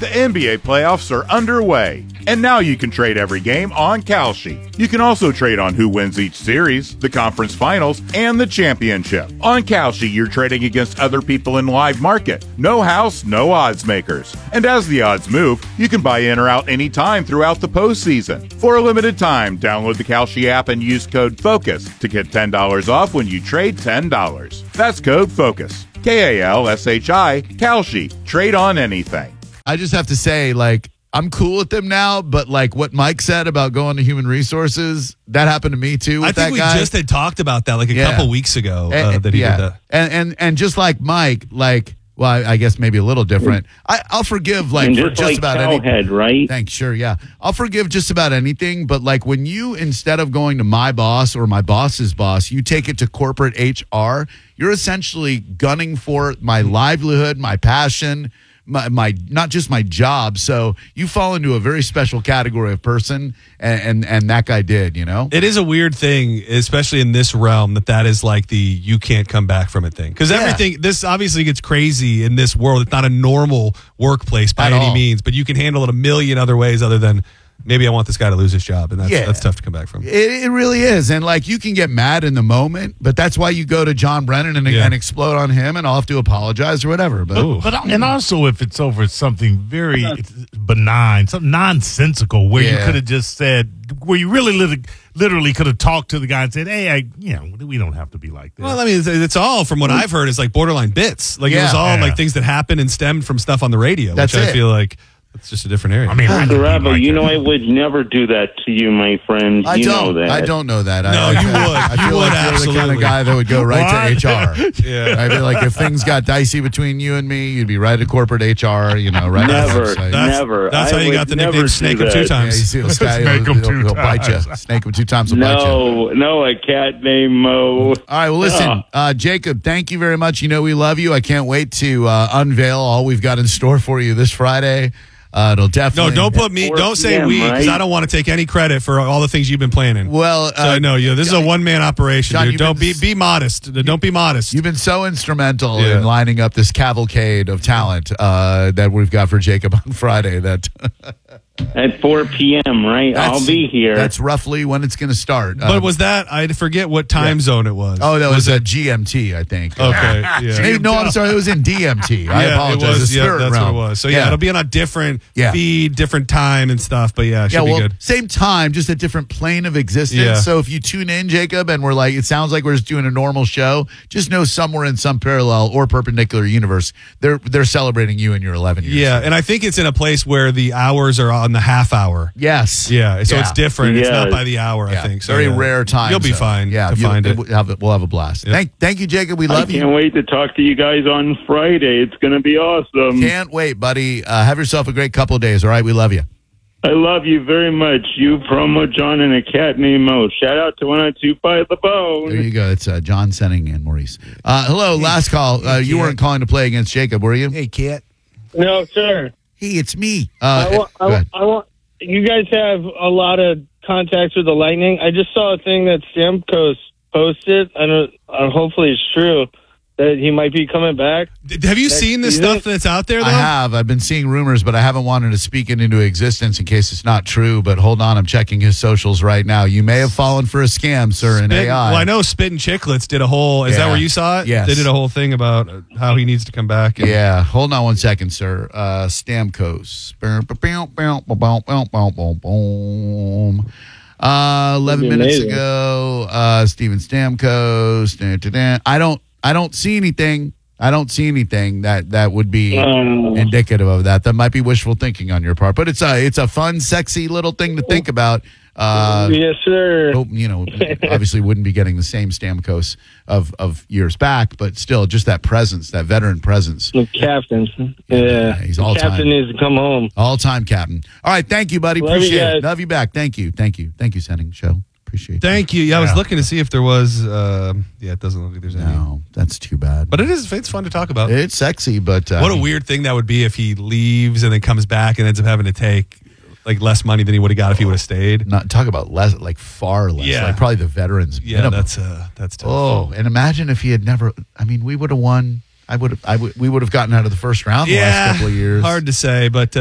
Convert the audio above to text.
The NBA playoffs are underway, and now you can trade every game on Kalshi. You can also trade on who wins each series, the conference finals, and the championship. On Kalshi, you're trading against other people in live market. No house, no odds makers. And as the odds move, you can buy in or out anytime throughout the postseason. For a limited time, download the Kalshi app and use code FOCUS to get $10 off when you trade $10. That's code FOCUS. Kalshi, Kalshi. Trade on anything. I just have to say, like, I'm cool with them now, but like what Mike said about going to human resources, that happened to me too. With I think we just had talked about that like a couple weeks ago that he did that. And just like Mike, like, well, I guess maybe a little different. I'll forgive like for just like about anything. Right? Thanks, sure, yeah. I'll forgive just about anything, but like when you, instead of going to my boss or my boss's boss, you take it to corporate HR, you're essentially gunning for my livelihood, my passion, my not just my job. So you fall into a very special category of person, and that guy did, you know? It is a weird thing, especially in this realm, that is like the you can't come back from it thing. Because everything, this obviously gets crazy in this world. It's not a normal workplace by any means, but you can handle it a million other ways other than maybe I want this guy to lose his job, and that's tough to come back from. It really is, and like you can get mad in the moment, but that's why you go to John Brennan and explode on him, and I'll have to apologize or whatever. But and also if it's over something very benign, something nonsensical, where you could have just said, where you really literally could have talked to the guy and said, "Hey, we don't have to be like this." Well, I mean, it's all from what I've heard is like borderline bits. Like it was all like things that happened and stemmed from stuff on the radio, which I feel like. It's just a different area. I mean, Garabo, I would never do that to you, my friend. I don't know that. No, you would. I feel like you're the kind of guy that would go right to HR. Yeah. I'd be like, if things got dicey between you and me, you'd be right at corporate HR, right never, never. That's how you got the nickname Snake him 2 times. Yeah, you see, he'll bite you. Snake him 2 times will bite you. No, a cat named Mo. All right, well, listen, Jacob, thank you very much. You know we love you. I can't wait to unveil all we've got in store for you this Friday. It'll definitely. No, don't say we, because I don't want to take any credit for all the things you've been planning. Well, so no, this is a one-man operation. John, dude. Don't be modest. Don't be modest. You've been so instrumental in lining up this cavalcade of talent that we've got for Jacob on Friday. That at 4 p.m. Right, I'll be here. That's roughly when it's going to start. But was that? I forget what time zone it was. Oh, that was a GMT, I think. Okay, yeah. No, I'm sorry, it was in DMT. I apologize. It was, that's what it was. So it'll be on a different feed, different time and stuff. But it should be good. Same time, just a different plane of existence. Yeah. So if you tune in, Jacob, and we're like, it sounds like we're just doing a normal show, just know somewhere in some parallel or perpendicular universe, they're celebrating you and your 11 years. Yeah, and I think it's in a place where the hours are on the half hour. Yes. Yeah, so it's different. It's not by the hour, I think. So very rare time. You'll be fine to find it. We'll have a blast. Yep. Thank you, Jacob. We love you. I can't wait to talk to you guys on Friday. It's going to be awesome. Can't wait, buddy. Have yourself a great couple of days, all right? We love you. I love you very much. You, Promo John, and a cat named Mo. Shout out to 102.5 The Bone. There you go. It's John Senning and Maurice. Hello, last call. You weren't calling to play against Jacob, were you? Hey, Cat. No, sir. Hey, it's me. I want. You guys have a lot of contacts with the Lightning. I just saw a thing that Stamkos posted. Hopefully it's true that he might be coming back. Have you seen this stuff that's out there, though? I have. I've been seeing rumors, but I haven't wanted to speak it into existence in case it's not true. But hold on, I'm checking his socials right now. You may have fallen for a scam, sir, in AI. Well, I know Spit and Chicklets did a whole... Is that where you saw it? Yes. They did a whole thing about how he needs to come back. Yeah. Hold on one second, sir. Stamkos. 11 minutes ago, Steven Stamkos. I don't see anything. I don't see anything that would be indicative of that. That might be wishful thinking on your part, but it's a fun, sexy little thing to think about. Yes, sir. Obviously wouldn't be getting the same Stamkos of years back, but still, just that presence, that veteran presence. The captain. Yeah. He's all time. Captain needs to come home. All-time captain. All right, thank you, buddy. Appreciate it. Love you back. Thank you, Sending show. Appreciate it. Thank you. Yeah, I was looking to see if there was. It doesn't look like there's any. No, that's too bad. But it's fun to talk about. It's sexy, but what a weird thing that would be if he leaves and then comes back and ends up having to take like less money than he would have got if he would have stayed. Not talk about less, like far less. Yeah. Like probably the veterans. Yeah, minimum. that's tough. Oh, and imagine if he had never. I mean, we would have won. We would have gotten out of the first round the last couple of years. Hard to say, but.